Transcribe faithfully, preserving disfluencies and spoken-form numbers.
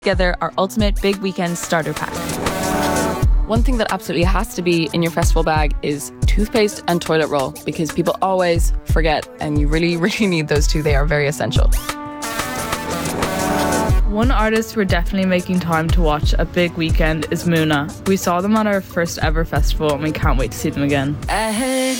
together our ultimate big weekend starter pack. One thing that absolutely has to be in your festival bag is toothpaste and toilet roll, because people always forget, and you really, really need those two. They are very essential. One artist we're definitely making time to watch at Big Weekend is Muna. We saw them at our first ever festival and we can't wait to see them again. I heard